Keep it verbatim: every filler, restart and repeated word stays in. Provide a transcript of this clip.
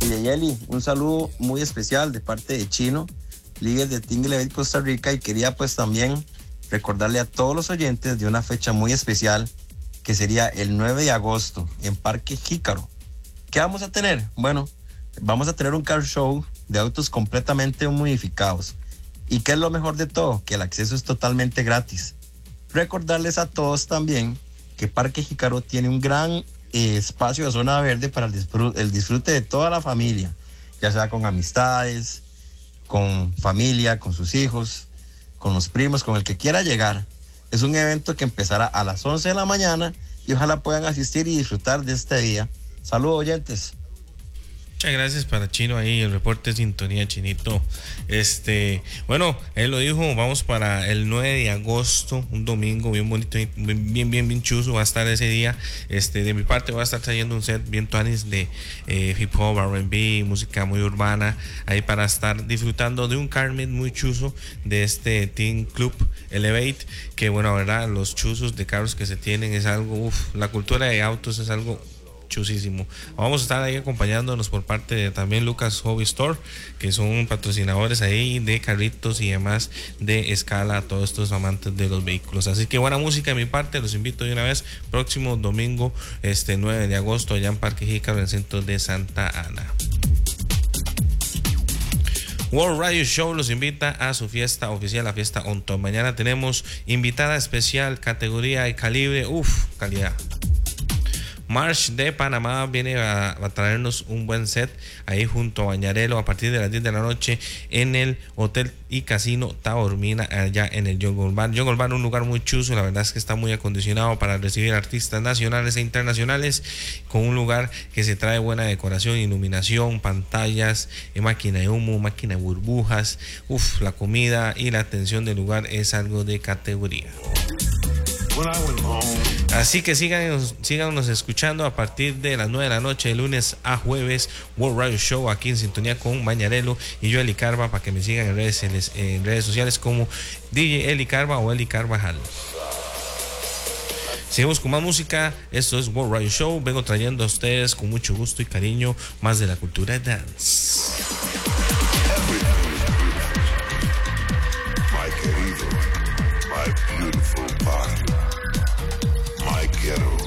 D J Eli, un saludo muy especial de parte de Chino, líder de Tingley Costa Rica, y quería pues también recordarle a todos los oyentes de una fecha muy especial que sería el nueve de agosto en Parque Jícaro. ¿Qué vamos a tener? Bueno, vamos a tener un car show de autos completamente modificados. ¿Y qué es lo mejor de todo? Que el acceso es totalmente gratis. Recordarles a todos también que Parque Jícaro tiene un gran eh, espacio de zona verde para el disfrute, el disfrute de toda la familia, ya sea con amistades, con familia, con sus hijos, con los primos, con el que quiera llegar. Es un evento que empezará a las once de la mañana y ojalá puedan asistir y disfrutar de este día. Saludos, oyentes. Muchas gracias para Chino ahí, el reporte de sintonía, Chinito. Este, bueno, él lo dijo, vamos para el nueve de agosto, un domingo bien bonito, bien, bien, bien, bien chuzo va a estar ese día. Este, de mi parte voy a estar trayendo un set bien tuanis de eh, hip hop, R and B, música muy urbana, ahí para estar disfrutando de un Carmen muy chuzo de este Teen Club Elevate, que bueno, verdad, los chuzos de carros que se tienen es algo, uff, la cultura de autos es algo chusísimo. Vamos a estar ahí acompañándonos por parte de también Lucas Hobby Store, que son patrocinadores ahí de carritos y demás de escala a todos estos amantes de los vehículos. Así que buena música de mi parte, los invito de una vez próximo domingo, este nueve de agosto, allá en Parque Jícaro, en el centro de Santa Ana. World Radio Show los invita a su fiesta oficial, la fiesta On Top. Mañana tenemos invitada especial, categoría y calibre, uff, calidad. March de Panamá viene a, a traernos un buen set ahí junto a Bañarelo a partir de las diez de la noche en el Hotel y Casino Taormina, allá en el Jungle Bar. Jungle Bar, un lugar muy chuzo, la verdad es que está muy acondicionado para recibir artistas nacionales e internacionales, con un lugar que se trae buena decoración, iluminación, pantallas, máquina de humo, máquina de burbujas. Uf, la comida y la atención del lugar es algo de categoría. Así que síganos, síganos escuchando a partir de las nueve de la noche de lunes a jueves, World Radio Show, aquí en sintonía con Bañarelo y yo, Eli Carva, para que me sigan en redes, en, en redes sociales como D J Eli Carva o Eli Carvajal. Seguimos con más música. Esto es World Radio Show. Vengo trayendo a ustedes con mucho gusto y cariño más de la cultura dance. My querido, my beautiful body. My ghetto.